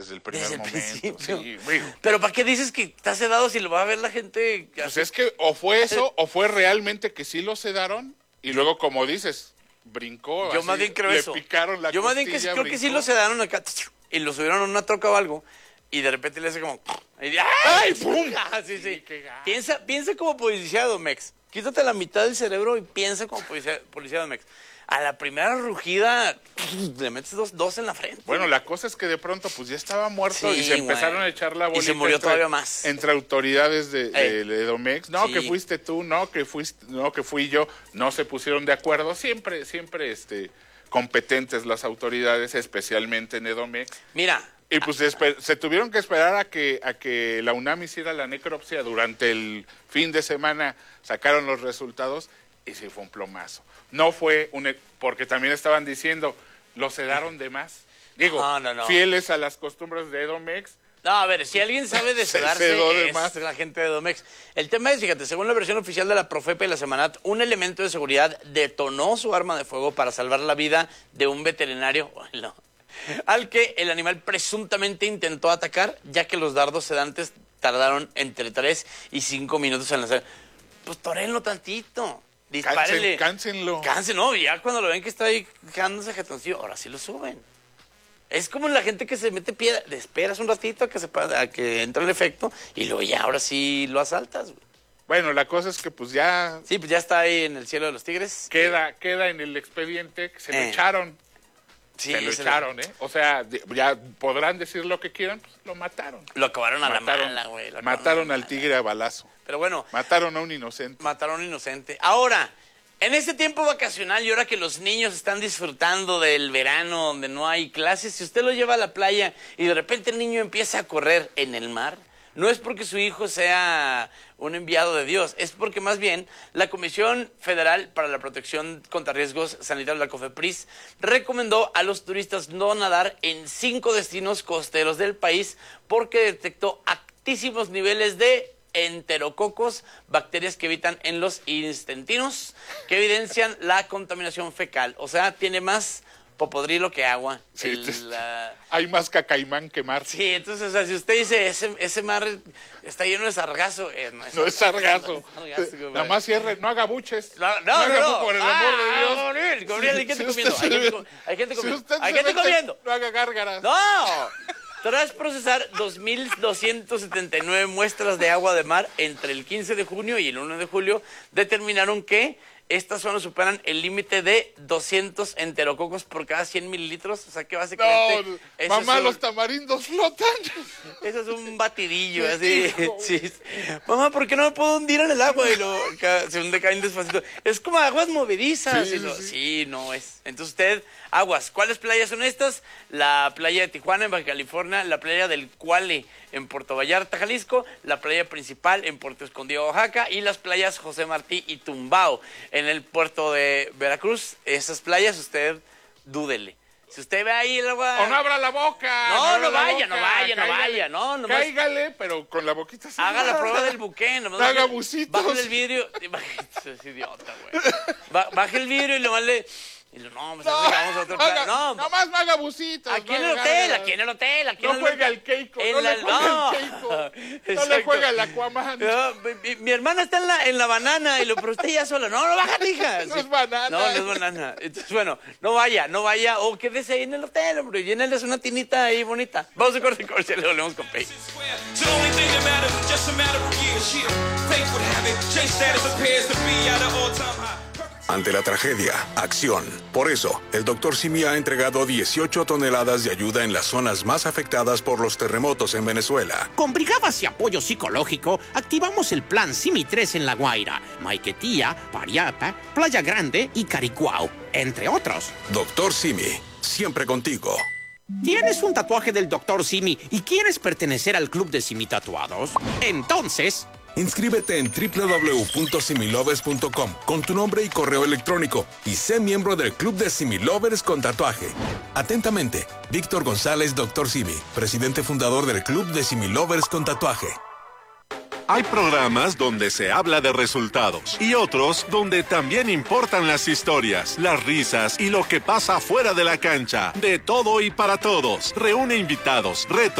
desde el primer momento. Principio. Sí, güey. Pero ¿para qué dices que está sedado si lo va a ver la gente? Pues es que o fue eso, o fue realmente que sí lo sedaron, y luego, como dices, brincó. Yo así, más bien creo le eso. picaron la Yo más bien costilla, creo que sí brincó. lo sedaron acá y lo subieron a una troca o algo y de repente le hace como... ¡Ay! ¡Ay, pum! Ah, sí, sí. qué gacho. Piensa como policía Domex. Quítate la mitad del cerebro y piensa como policía Domex. A la primera rugida le metes dos en la frente. Bueno, la cosa es que de pronto pues ya estaba muerto Sí, y se empezaron güey. a echar la bolita. Y se murió todavía más. Entre autoridades de Domex. No, Sí. que fuiste tú, no, que fui yo. No se pusieron de acuerdo. Siempre, competentes las autoridades, especialmente en Edomex. Mira. Y pues se tuvieron que esperar a que la UNAM hiciera la necropsia. Durante el fin de semana sacaron los resultados y sí fue un plomazo. No fue porque también estaban diciendo, lo sedaron de más. Digo, No. fieles a las costumbres de Edomex. No, a ver, si alguien sabe de sedarse es la gente de Domex. El tema es, fíjate, según la versión oficial de la Profepa y la Semanat, un elemento de seguridad detonó su arma de fuego para salvar la vida de un veterinario al que el animal presuntamente intentó atacar, ya que los dardos sedantes tardaron entre 3 y 5 minutos en lanzar. Pues torénlo tantito. Dispárenle. Cáncenlo. No, ya cuando lo ven que está ahí quedándose jetoncillo, ahora sí lo suben. Es como la gente que se mete piedra, te esperas un ratito a que entre el efecto y luego ya ahora sí lo asaltas. Güey. Bueno, la cosa es que pues ya Sí, pues ya está ahí en el cielo de los tigres. queda en el expediente que se lo echaron. Sí, se lo echaron, ¿eh? O sea, ya podrán decir lo que quieran, pues lo mataron. Lo acabaron a la mala, güey. Mataron al tigre a balazo. Pero bueno. Mataron a un inocente. Mataron a un inocente. Ahora, en este tiempo vacacional y ahora que los niños están disfrutando del verano donde no hay clases, si usted lo lleva a la playa y de repente el niño empieza a correr en el mar, no es porque su hijo sea un enviado de Dios, es porque más bien la Comisión Federal para la Protección contra Riesgos Sanitarios, la COFEPRIS, recomendó a los turistas no nadar en 5 destinos costeros del país porque detectó altísimos niveles de enterococos, bacterias que habitan en los intestinos, que evidencian la contaminación fecal. O sea, tiene más popodrilo que agua. Sí, hay más cacaimán que mar. Sí, entonces, o sea, si usted dice, ese mar está lleno de sargazo. No es sargazo. Nada más cierre, no haga buches. No. Por el amor de Dios. Gabriel, hay gente comiendo. Hay gente comiendo. Si usted Hay se gente mete, comiendo. no haga gárgaras. ¡No! Tras procesar 2.279 muestras de agua de mar entre el 15 de junio y el 1 de julio, determinaron que estas zonas superan el límite de 200 enterococos por cada 100 mililitros. O sea que básicamente... No, mamá, los tamarindos flotan. Eso es un batidillo, así. Sí. Mamá, ¿por qué no me puedo hundir en el agua? Y se hunde, caen despacito. Es como aguas movedizas. Sí, no es. Entonces usted, aguas. ¿Cuáles playas son estas? La playa de Tijuana, en Baja California, la playa del Cuale, en Puerto Vallarta, Jalisco, la playa principal en Puerto Escondido, Oaxaca, y las playas José Martí y Tumbao, en el puerto de Veracruz. Esas playas usted dúdele. Si usted ve ahí el agua... O no abra la boca. No vaya. No, cáigale, pero con la boquita cerrada. Haga la prueba del buque. No haga bucitos. Baje el vidrio. Es idiota, güey. Baje el vidrio y le vale... Y no, pues vamos a otro plan. No, nomás no haga bucitos. Aquí en el hotel. No juega el Keiko. No le juega el Aquaman. Mi hermana está en la banana, pero usted ya sola. No, bájate, hija. No es banana. No es banana. Entonces, bueno, no vaya. O quédese ahí en el hotel, hombre. Llénales una tinita ahí bonita. Vamos a corte comercial y le volvemos con Pay. Ante la tragedia, acción. Por eso, el Dr. Simi ha entregado 18 toneladas de ayuda en las zonas más afectadas por los terremotos en Venezuela. Con brigadas y apoyo psicológico, activamos el plan Simi 3 en La Guaira, Maiquetía, Pariapa, Playa Grande y Caricuao, entre otros. Dr. Simi, siempre contigo. ¿Tienes un tatuaje del Dr. Simi y quieres pertenecer al club de Simi Tatuados? Entonces... inscríbete en www.similovers.com con tu nombre y correo electrónico y sé miembro del Club de Similovers con tatuaje. Atentamente, Víctor González, Dr. Simi, presidente fundador del Club de Similovers con tatuaje. Hay programas donde se habla de resultados y otros donde también importan las historias, las risas y lo que pasa fuera de la cancha. De todo y para todos. Reúne invitados, retos